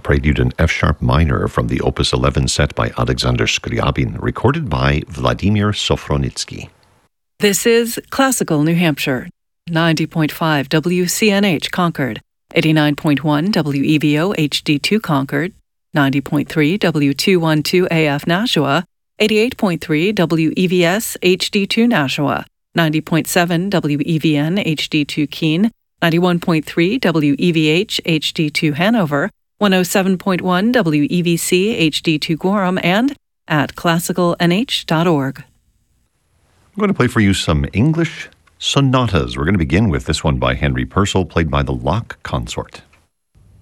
Prelude in F-sharp minor from the Opus 11 set by Alexander Scriabin, recorded by Vladimir Sofronitsky. This is Classical New Hampshire, 90.5 WCNH Concord, 89.1 WEVO HD2 Concord, 90.3 W212 AF Nashua, 88.3 WEVS HD2 Nashua, 90.7 WEVN HD2 Keene, 91.3 WEVH HD2 Hanover, 107.1 WEVC HD2 Gorham, and at classicalnh.org. I'm going to play for you some English sonatas. We're going to begin with this one by Henry Purcell, played by the Locke Consort.